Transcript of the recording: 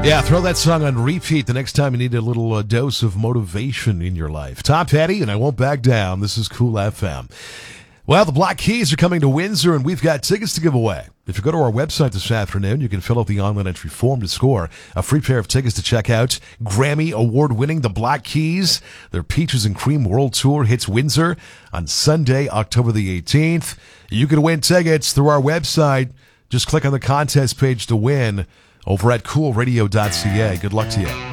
Yeah, throw that song on repeat the next time you need a little dose of motivation in your life. Tom Petty, and I Won't Back Down. This is Cool FM. Well, the Black Keys are coming to Windsor, and we've got tickets to give away. If you go to our website this afternoon, you can fill out the online entry form to score a free pair of tickets to check out Grammy Award-winning The Black Keys. Their Peaches and Cream World Tour hits Windsor on Sunday, October the 18th. You can win tickets through our website. Just click on the contest page to win over at coolradio.ca. Good luck to you.